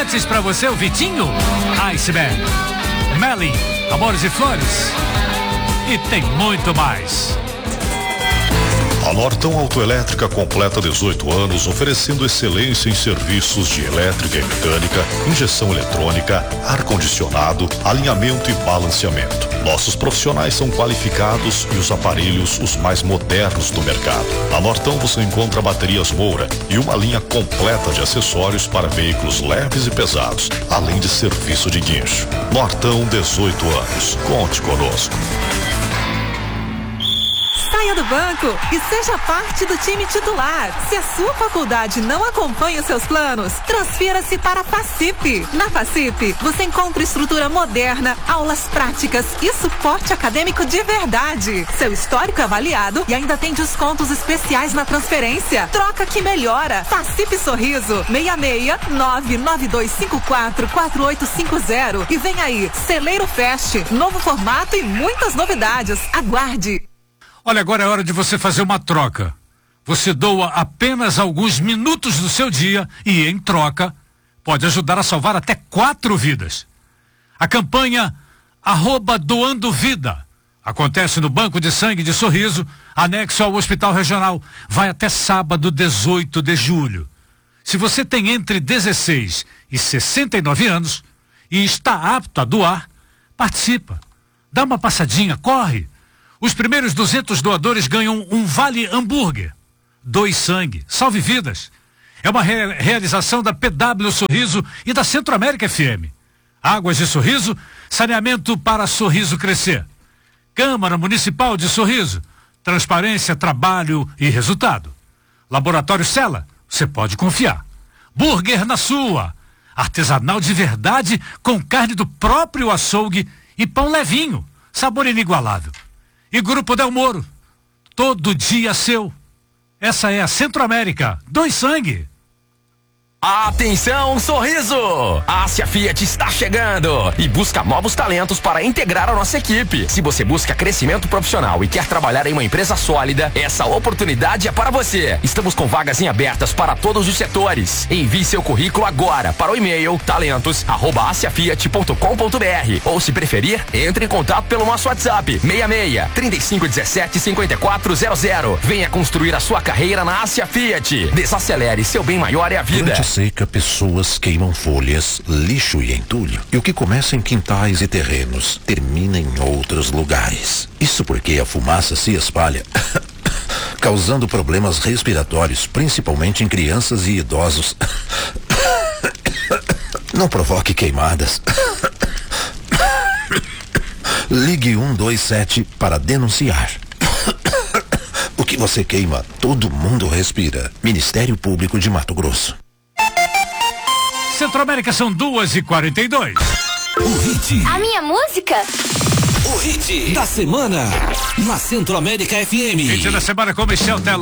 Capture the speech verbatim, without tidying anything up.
Antes pra você o Vitinho, Iceberg, Melly, Amores e Flores. E tem muito mais. A Nortão Autoelétrica completa dezoito anos, oferecendo excelência em serviços de elétrica e mecânica, injeção eletrônica, ar-condicionado, alinhamento e balanceamento. Nossos profissionais são qualificados e os aparelhos os mais modernos do mercado. Na Nortão você encontra baterias Moura e uma linha completa de acessórios para veículos leves e pesados, além de serviço de guincho. Nortão, dezoito anos. Conte conosco. Saia do banco e seja parte do time titular. Se a sua faculdade não acompanha os seus planos, transfira-se para a FACIP. Na FACIP, você encontra estrutura moderna, aulas práticas e suporte acadêmico de verdade. Seu histórico é avaliado e ainda tem descontos especiais na transferência. Troca que melhora. FACIP Sorriso, seis seis nove nove dois cinco quatro quatro oito cinco zero. E vem aí, Celeiro Fest, novo formato e muitas novidades. Aguarde. Olha, agora é hora de você fazer uma troca. Você doa apenas alguns minutos do seu dia e, em troca, pode ajudar a salvar até quatro vidas. A campanha arroba Doando Vida acontece no Banco de Sangue de Sorriso, anexo ao Hospital Regional. Vai até sábado, dezoito de julho. Se você tem entre dezesseis e sessenta e nove anos e está apto a doar, participa. Dá uma passadinha, corre. Os primeiros duzentos doadores ganham um vale hambúrguer. Doe sangue, salve vidas. É uma re- realização da P W Sorriso e da Centro-América F M. Águas de Sorriso, saneamento para Sorriso crescer. Câmara Municipal de Sorriso, transparência, trabalho e resultado. Laboratório Sela, você pode confiar. Burger na sua, artesanal de verdade com carne do próprio açougue e pão levinho, sabor inigualável. E Grupo Del Moro, todo dia seu. Essa é a Centro-América, doe sangue. Atenção, Sorriso! A Ásia Fiat está chegando e busca novos talentos para integrar a nossa equipe. Se você busca crescimento profissional e quer trabalhar em uma empresa sólida, essa oportunidade é para você. Estamos com vagas em abertas para todos os setores. Envie seu currículo agora para o e-mail talentos arroba asiafiat ponto com ponto br ou, se preferir, entre em contato pelo nosso WhatsApp seis seis, três cinco um sete, cinco quatro zero zero. Venha construir a sua carreira na Ásia Fiat. Desacelere, seu bem maior é a vida. Durante a seca, pessoas queimam folhas, lixo e entulho. E o que começa em quintais e terrenos termina em outros lugares. Isso porque a fumaça se espalha, causando problemas respiratórios, principalmente em crianças e idosos. Não provoque queimadas. Ligue um dois sete para denunciar. O que você queima, todo mundo respira. Ministério Público de Mato Grosso. Centro-América, são duas e quarenta e dois. O hit. A minha música? O hit da semana na Centro-América F M. Hit da semana com Michel Teló.